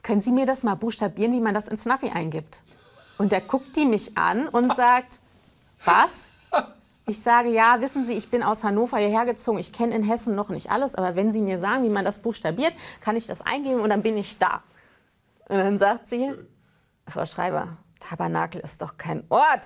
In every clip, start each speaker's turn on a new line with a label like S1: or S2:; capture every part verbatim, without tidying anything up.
S1: können Sie mir das mal buchstabieren, wie man das ins Navi eingibt? Und der guckt die mich an und sagt, was? Ich sage, ja, wissen Sie, ich bin aus Hannover hierher gezogen, ich kenne in Hessen noch nicht alles, aber wenn Sie mir sagen, wie man das buchstabiert, kann ich das eingeben und dann bin ich da. Und dann sagt sie, Frau Schreiber, Tabernakel ist doch kein Ort.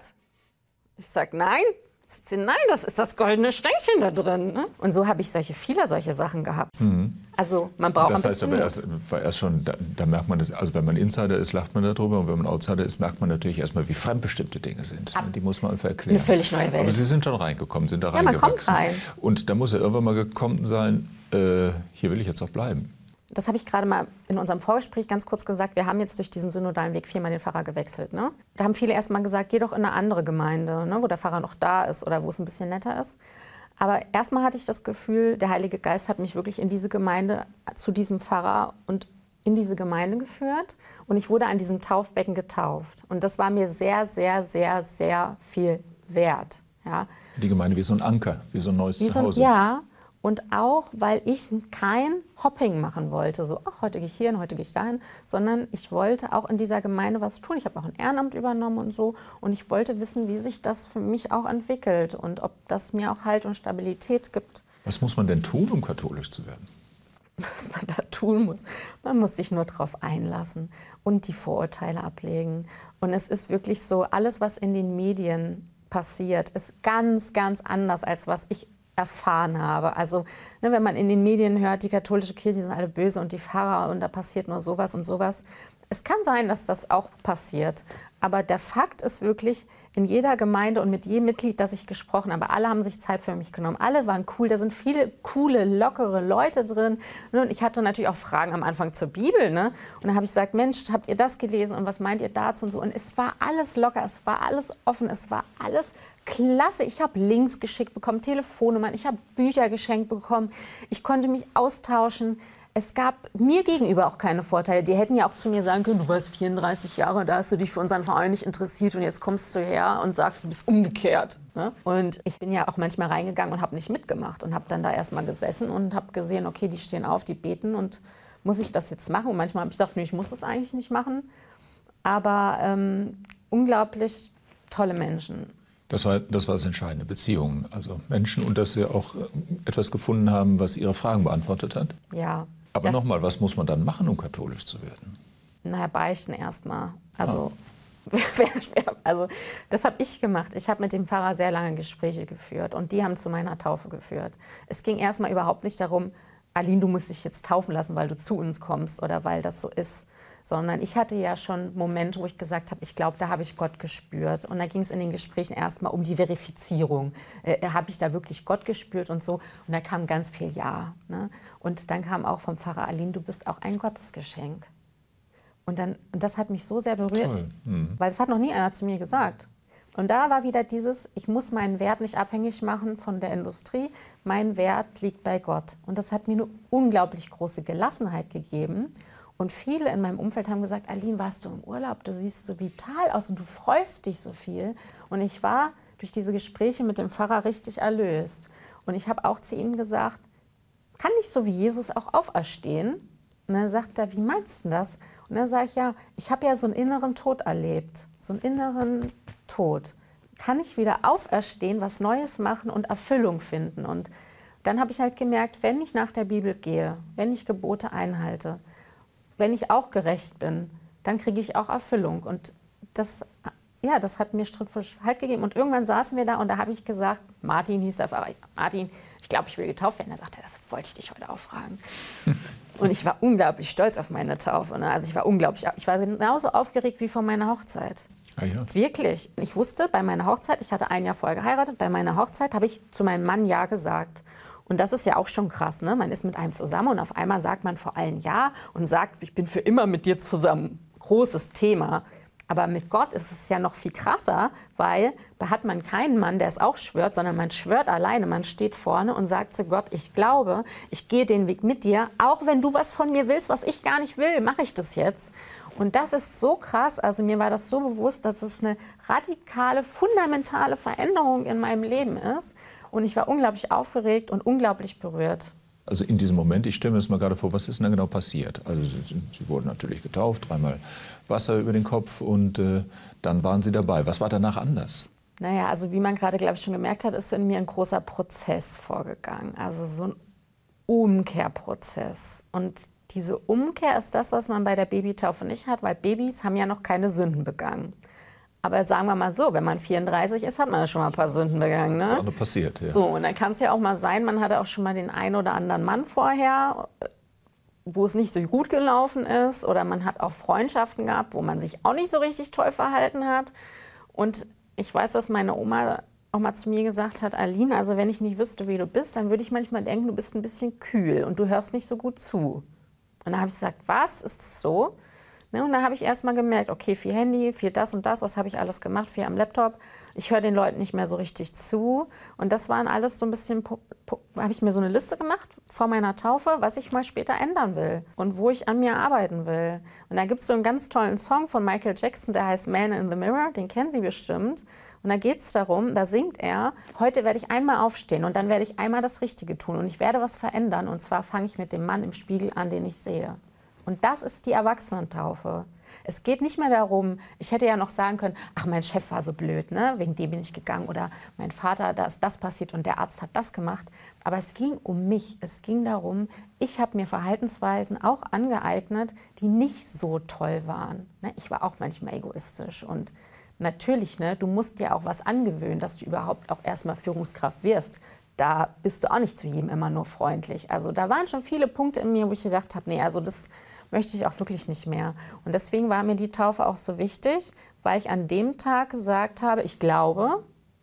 S1: Ich sage, nein. Sie, nein, das ist das goldene Schränkchen da drin. Ne? Und so habe ich solche, viele solche Sachen gehabt. Mhm. Also man braucht
S2: das
S1: ein
S2: heißt
S1: bisschen
S2: aber erst, war erst schon, da, da merkt man das, also wenn man Insider ist, lacht man darüber. Und wenn man Outsider ist, merkt man natürlich erstmal, wie fremdbestimmte Dinge sind. Ab. Die muss man einfach erklären.
S1: Eine völlig neue Welt.
S2: Aber Sie sind schon reingekommen, sind da
S1: ja, man
S2: reingewachsen.
S1: kommt rein.
S2: Und da muss ja irgendwann mal gekommen sein, äh, hier will ich jetzt auch bleiben.
S1: Das habe ich gerade mal in unserem Vorgespräch ganz kurz gesagt. Wir haben jetzt durch diesen synodalen Weg viermal den Pfarrer gewechselt. Ne? Da haben viele erst mal gesagt, geh doch in eine andere Gemeinde, ne, wo der Pfarrer noch da ist oder wo es ein bisschen netter ist. Aber erstmal hatte ich das Gefühl, der Heilige Geist hat mich wirklich in diese Gemeinde, zu diesem Pfarrer und in diese Gemeinde geführt. Und ich wurde an diesem Taufbecken getauft. Und das war mir sehr, sehr, sehr, sehr viel wert. Ja.
S2: Die Gemeinde wie so ein Anker, wie so ein neues
S1: wie
S2: Zuhause.
S1: So, ja. Und auch, weil ich kein Hopping machen wollte, so, ach, heute gehe ich hier hin, heute gehe ich dahin, sondern ich wollte auch in dieser Gemeinde was tun. Ich habe auch ein Ehrenamt übernommen und so. Und ich wollte wissen, wie sich das für mich auch entwickelt und ob das mir auch Halt und Stabilität gibt.
S2: Was muss man denn tun, um katholisch zu werden?
S1: Was man da tun muss. Man muss sich nur drauf einlassen und die Vorurteile ablegen. Und es ist wirklich so, alles, was in den Medien passiert, ist ganz, ganz anders, als was ich erfahren habe. Also ne, wenn man in den Medien hört, die katholische Kirche sind alle böse und die Pfarrer und da passiert nur sowas und sowas. Es kann sein, dass das auch passiert. Aber der Fakt ist wirklich, in jeder Gemeinde und mit jedem Mitglied, das ich gesprochen habe, alle haben sich Zeit für mich genommen. Alle waren cool, da sind viele coole, lockere Leute drin. Und ich hatte natürlich auch Fragen am Anfang zur Bibel. Ne? Und dann habe ich gesagt, Mensch, habt ihr das gelesen und was meint ihr dazu und so. Und es war alles locker, es war alles offen, es war alles klasse. Ich habe Links geschickt bekommen, Telefonnummern, ich habe Bücher geschenkt bekommen. Ich konnte mich austauschen. Es gab mir gegenüber auch keine Vorteile. Die hätten ja auch zu mir sagen können, du warst vierunddreißig Jahre, da hast du dich für unseren Verein nicht interessiert und jetzt kommst du her und sagst, du bist umgekehrt. Ne? Und ich bin ja auch manchmal reingegangen und habe nicht mitgemacht und habe dann da erstmal gesessen und habe gesehen, okay, die stehen auf, die beten und muss ich das jetzt machen? Und manchmal habe ich gedacht, nee, ich muss das eigentlich nicht machen. Aber ähm, unglaublich tolle Menschen.
S2: Das war, das war das Entscheidende, Beziehungen, also Menschen und dass Sie auch etwas gefunden haben, was Ihre Fragen beantwortet hat.
S1: Ja.
S2: Aber nochmal, was muss man dann machen, um katholisch zu werden?
S1: Naja, beichten erstmal. Also, ah. also das habe ich gemacht. Ich habe mit dem Pfarrer sehr lange Gespräche geführt und die haben zu meiner Taufe geführt. Es ging erstmal überhaupt nicht darum, Aline, du musst dich jetzt taufen lassen, weil du zu uns kommst oder weil das so ist. Sondern ich hatte ja schon Momente, wo ich gesagt habe, ich glaube, da habe ich Gott gespürt. Und da ging es in den Gesprächen erstmal um die Verifizierung. Äh, habe ich da wirklich Gott gespürt und so? Und da kam ganz viel Ja. Ne? Und dann kam auch vom Pfarrer, Aline, du bist auch ein Gottesgeschenk. Und, dann, und das hat mich so sehr berührt, mhm. weil das hat noch nie einer zu mir gesagt. Und da war wieder dieses, ich muss meinen Wert nicht abhängig machen von der Industrie. Mein Wert liegt bei Gott. Und das hat mir eine unglaublich große Gelassenheit gegeben. Und viele in meinem Umfeld haben gesagt, Aline, warst du im Urlaub? Du siehst so vital aus und du freust dich so viel. Und ich war durch diese Gespräche mit dem Pfarrer richtig erlöst. Und ich habe auch zu ihm gesagt, kann ich so wie Jesus auch auferstehen? Und dann sagt er, wie meinst du das? Und dann sage ich, ja, ich habe ja so einen inneren Tod erlebt, so einen inneren Tod. Kann ich wieder auferstehen, was Neues machen und Erfüllung finden? Und dann habe ich halt gemerkt, wenn ich nach der Bibel gehe, wenn ich Gebote einhalte, wenn ich auch gerecht bin, dann kriege ich auch Erfüllung. Und das, ja, das hat mir Schritt für Schritt Halt gegeben. Und irgendwann saßen wir da und da habe ich gesagt, Martin hieß der Pfarrer, ich sag, Martin, ich glaube, ich will getauft werden. Da sagte er, das wollte ich dich heute auch fragen. Und ich war unglaublich stolz auf meine Taufe. Ne? Also ich war unglaublich, ich war genauso aufgeregt wie vor meiner Hochzeit.
S2: Ah, ja.
S1: Wirklich. Ich wusste, bei meiner Hochzeit, ich hatte ein Jahr vorher geheiratet, bei meiner Hochzeit habe ich zu meinem Mann Ja gesagt. Und das ist ja auch schon krass, ne? Man ist mit einem zusammen und auf einmal sagt man vor allen Ja und sagt, ich bin für immer mit dir zusammen. Großes Thema. Aber mit Gott ist es ja noch viel krasser, weil da hat man keinen Mann, der es auch schwört, sondern man schwört alleine. Man steht vorne und sagt zu Gott, ich glaube, ich gehe den Weg mit dir. Auch wenn du was von mir willst, was ich gar nicht will, mache ich das jetzt. Und das ist so krass, also mir war das so bewusst, dass es eine radikale, fundamentale Veränderung in meinem Leben ist. Und ich war unglaublich aufgeregt und unglaublich berührt.
S2: Also in diesem Moment, ich stelle mir das mal gerade vor, was ist denn da genau passiert? Also sie, sie wurden natürlich getauft, dreimal Wasser über den Kopf und äh, dann waren sie dabei. Was war danach anders?
S1: Naja, also wie man gerade, glaube ich, schon gemerkt hat, ist in mir ein großer Prozess vorgegangen. Also so ein Umkehrprozess. Und diese Umkehr ist das, was man bei der Babytaufe nicht hat, weil Babys haben ja noch keine Sünden begangen. Aber sagen wir mal so, wenn man vierunddreißig ist, hat man ja schon mal ein paar Sünden begangen. Ne?
S2: Auch noch passiert, ja.
S1: So, und dann kann es ja auch mal sein, man hatte auch schon mal den einen oder anderen Mann vorher, wo es nicht so gut gelaufen ist. Oder man hat auch Freundschaften gehabt, wo man sich auch nicht so richtig toll verhalten hat. Und ich weiß, dass meine Oma auch mal zu mir gesagt hat, Aline, also wenn ich nicht wüsste, wie du bist, dann würde ich manchmal denken, du bist ein bisschen kühl und du hörst nicht so gut zu. Und dann habe ich gesagt, was, ist das so? Und dann habe ich erst mal gemerkt, okay, viel Handy, viel das und das, was habe ich alles gemacht, viel am Laptop. Ich höre den Leuten nicht mehr so richtig zu. Und das waren alles so ein bisschen, habe ich mir so eine Liste gemacht vor meiner Taufe, was ich mal später ändern will und wo ich an mir arbeiten will. Und da gibt es so einen ganz tollen Song von Michael Jackson, der heißt Man in the Mirror, den kennen Sie bestimmt. Und da geht es darum, da singt er, heute werde ich einmal aufstehen und dann werde ich einmal das Richtige tun und ich werde was verändern. Und zwar fange ich mit dem Mann im Spiegel an, den ich sehe. Und das ist die Erwachsenentaufe. Es geht nicht mehr darum, ich hätte ja noch sagen können, ach, mein Chef war so blöd, ne? Wegen dem bin ich gegangen. Oder mein Vater, da ist das passiert und der Arzt hat das gemacht. Aber es ging um mich. Es ging darum, ich habe mir Verhaltensweisen auch angeeignet, die nicht so toll waren. Ne? Ich war auch manchmal egoistisch. Und natürlich, ne, du musst dir auch was angewöhnen, dass du überhaupt auch erstmal Führungskraft wirst. Da bist du auch nicht zu jedem immer nur freundlich. Also da waren schon viele Punkte in mir, wo ich gedacht habe, nee, also das möchte ich auch wirklich nicht mehr. Und deswegen war mir die Taufe auch so wichtig, weil ich an dem Tag gesagt habe, ich glaube,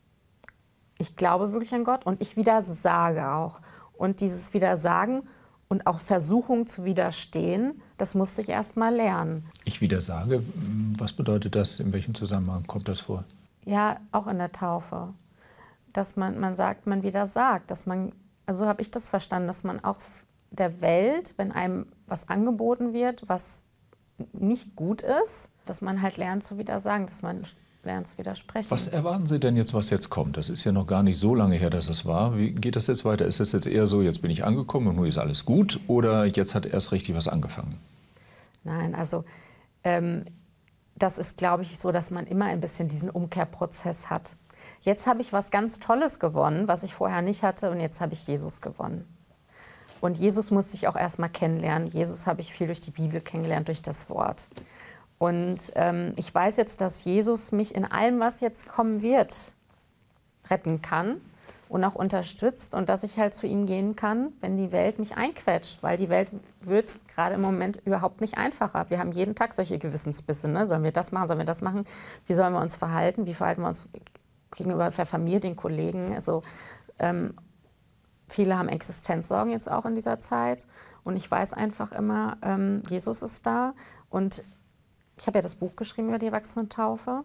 S1: ich glaube wirklich an Gott und ich widersage auch. Und dieses Widersagen und auch Versuchung zu widerstehen, das musste ich erst mal lernen.
S2: Ich widersage, was bedeutet das? In welchem Zusammenhang kommt das vor?
S1: Ja, auch in der Taufe. Dass man, man sagt, man widersagt. Dass man, also habe ich das verstanden, dass man auch der Welt, wenn einem was angeboten wird, was nicht gut ist, dass man halt lernt zu widersagen, dass man lernt zu widersprechen.
S2: Was erwarten Sie denn jetzt, was jetzt kommt? Das ist ja noch gar nicht so lange her, dass es war. Wie geht das jetzt weiter? Ist es jetzt eher so, jetzt bin ich angekommen und nun ist alles gut? Oder jetzt hat erst richtig was angefangen?
S1: Nein, also ähm, das ist, glaube ich, so, dass man immer ein bisschen diesen Umkehrprozess hat. Jetzt habe ich was ganz Tolles gewonnen, was ich vorher nicht hatte, und jetzt habe ich Jesus gewonnen. Und Jesus musste ich auch erst mal kennenlernen. Jesus habe ich viel durch die Bibel kennengelernt, durch das Wort. Und ähm, ich weiß jetzt, dass Jesus mich in allem, was jetzt kommen wird, retten kann und auch unterstützt. Und dass ich halt zu ihm gehen kann, wenn die Welt mich einquetscht. Weil die Welt wird gerade im Moment überhaupt nicht einfacher. Wir haben jeden Tag solche Gewissensbisse. Ne? Sollen wir das machen, sollen wir das machen? Wie sollen wir uns verhalten? Wie verhalten wir uns gegenüber der Familie, den Kollegen? Also, ähm, viele haben Existenzsorgen jetzt auch in dieser Zeit. Und ich weiß einfach immer, ähm, Jesus ist da. Und ich habe ja das Buch geschrieben über die Erwachsenentaufe.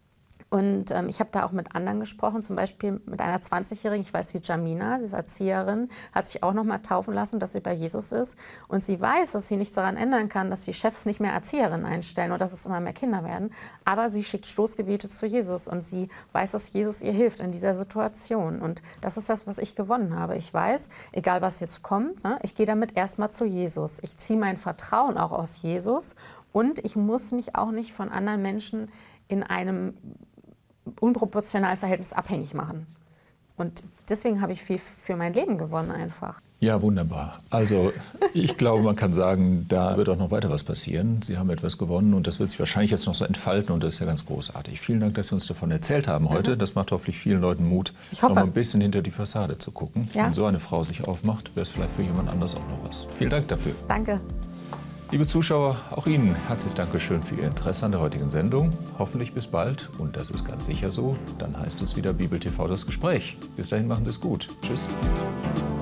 S1: Und ähm, ich habe da auch mit anderen gesprochen, zum Beispiel mit einer zwanzigjährigen, ich weiß, die Jamina, sie ist Erzieherin, hat sich auch noch mal taufen lassen, dass sie bei Jesus ist. Und sie weiß, dass sie nichts daran ändern kann, dass die Chefs nicht mehr Erzieherinnen einstellen oder dass es immer mehr Kinder werden. Aber sie schickt Stoßgebete zu Jesus und sie weiß, dass Jesus ihr hilft in dieser Situation. Und das ist das, was ich gewonnen habe. Ich weiß, egal was jetzt kommt, ne, ich gehe damit erstmal zu Jesus. Ich ziehe mein Vertrauen auch aus Jesus und ich muss mich auch nicht von anderen Menschen in einem unproportionalen Verhältnis abhängig machen. Und deswegen habe ich viel für mein Leben gewonnen einfach.
S2: Ja, wunderbar. Also ich glaube, man kann sagen, da wird auch noch weiter was passieren. Sie haben etwas gewonnen und das wird sich wahrscheinlich jetzt noch so entfalten und das ist ja ganz großartig. Vielen Dank, dass Sie uns davon erzählt haben heute. Ja. Das macht hoffentlich vielen Leuten Mut,
S1: ich hoffe.
S2: noch mal ein bisschen hinter die Fassade zu gucken.
S1: Ja.
S2: Wenn so eine Frau sich aufmacht, wäre es vielleicht für jemand anderes auch noch was. Vielen Dank dafür.
S1: Danke.
S2: Liebe Zuschauer, auch Ihnen herzliches Dankeschön für Ihr Interesse an der heutigen Sendung. Hoffentlich bis bald und das ist ganz sicher so. Dann heißt es wieder Bibel T V das Gespräch. Bis dahin machen Sie es gut. Tschüss.